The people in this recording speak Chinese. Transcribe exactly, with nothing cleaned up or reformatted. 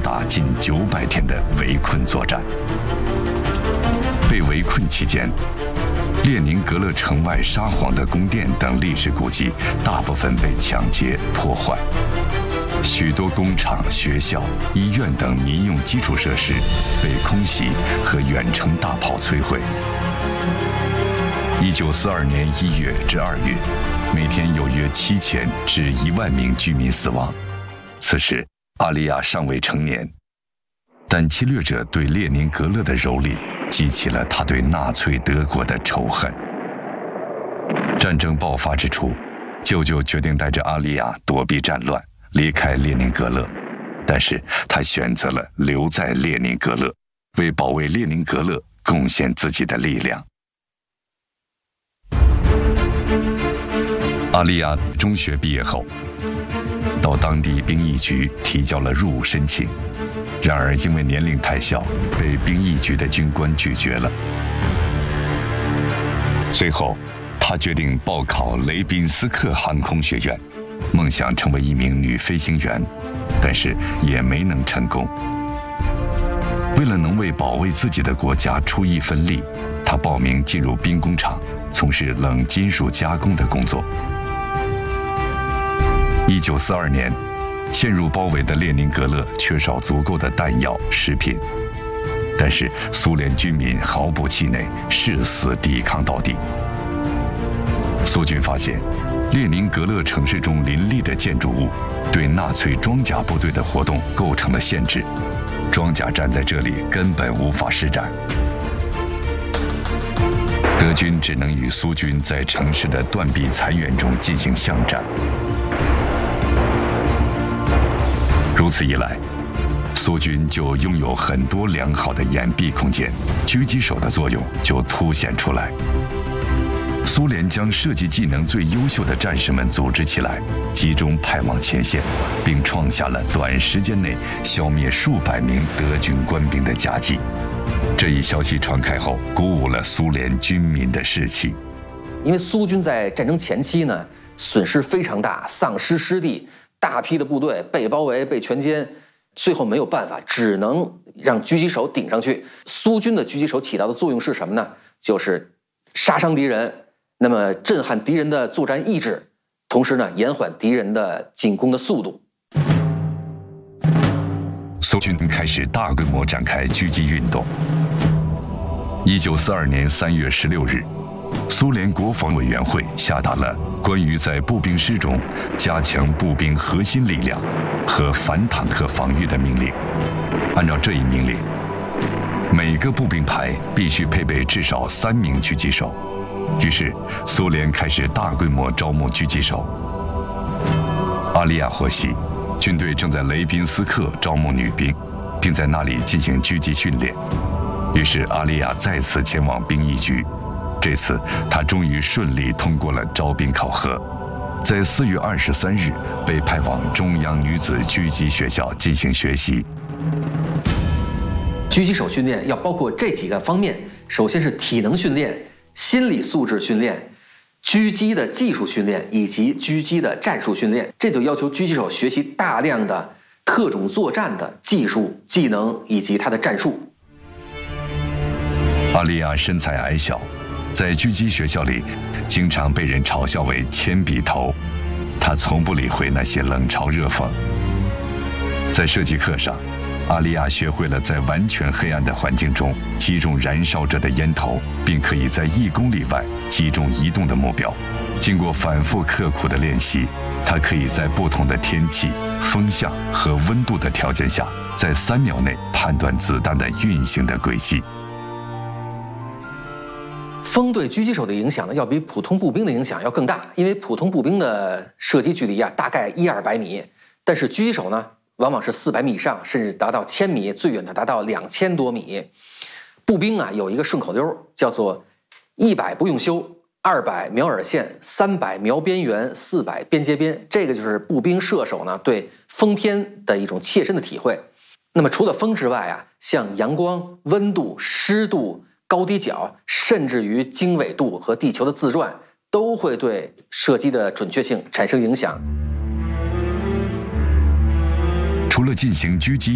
达近九百天的围困作战。被围困期间，列宁格勒城外沙皇的宫殿等历史古迹大部分被抢劫破坏，许多工厂、学校、医院等民用基础设施被空袭和远程大炮摧毁。一九四二年一月至二月，每天有约七千至一万名居民死亡。此时，阿利亚尚未成年，但侵略者对列宁格勒的蹂躏激起了他对纳粹德国的仇恨。战争爆发之初，舅舅决定带着阿利亚躲避战乱，离开列宁格勒，但是他选择了留在列宁格勒，为保卫列宁格勒贡献自己的力量。阿利亚中学毕业后，到当地兵役局提交了入伍申请，然而因为年龄太小，被兵役局的军官拒绝了。随后，他决定报考雷宾斯克航空学院，梦想成为一名女飞行员，但是也没能成功。为了能为保卫自己的国家出一份力，他报名进入兵工厂，从事冷金属加工的工作。一九四二年，陷入包围的列宁格勒缺少足够的弹药、食品，但是苏联军民毫不气馁，誓死抵抗到底。苏军发现，列宁格勒城市中林立的建筑物对纳粹装甲部队的活动构成了限制，装甲战在这里根本无法施展。德军只能与苏军在城市的断壁残垣中进行巷战。如此一来，苏军就拥有很多良好的掩蔽空间，狙击手的作用就凸显出来。苏联将射击技能最优秀的战士们组织起来，集中派往前线，并创下了短时间内消灭数百名德军官兵的佳绩。这一消息传开后，鼓舞了苏联军民的士气。 因为苏军在战争前期呢，损失非常大，丧失失地，大批的部队被包围、被全歼，最后没有办法，只能让狙击手顶上去。苏军的狙击手起到的作用是什么呢？就是杀伤敌人，那么震撼敌人的作战意志，同时呢，延缓敌人的进攻的速度。 苏军开始大规模展开狙击运动。一九四二年三月十六日，苏联国防委员会下达了关于在步兵师中加强步兵核心力量和反坦克防御的命令。按照这一命令，每个步兵排必须配备至少三名狙击手。于是，苏联开始大规模招募狙击手。阿利亚获悉，军队正在雷宾斯克招募女兵，并在那里进行狙击训练。于是，阿利亚再次前往兵役局。这次，他终于顺利通过了招兵考核，在四月二十三日被派往中央女子狙击学校进行学习。 狙击手训练要包括这几个方面，首先是体能训练、心理素质训练、狙击的技术训练以及狙击的战术训练。这就要求狙击手学习大量的特种作战的技术、技能以及他的战术。 阿利亚身材矮小，在狙击学校里经常被人嘲笑为铅笔头，他从不理会那些冷嘲热讽。在射击课上，阿利亚学会了在完全黑暗的环境中击中燃烧着的烟头，并可以在一公里外击中移动的目标。经过反复刻苦的练习，他可以在不同的天气、风向和温度的条件下，在三秒内判断子弹的运行的轨迹。 风对狙击手的影响呢，要比普通步兵的影响要更大，因为普通步兵的射击距离啊，大概一二百米，但是狙击手呢，往往是四百米以上，甚至达到千米，最远的达到两千多米。步兵啊，有一个顺口溜，叫做一百不用修，二百瞄饵线，三百瞄边缘，四百边接边。这个就是步兵射手呢对风偏的一种切身的体会。那么除了风之外啊，像阳光、温度、湿度、高低角，甚至于经纬度和地球的自转，都会对射击的准确性产生影响。 除了进行狙击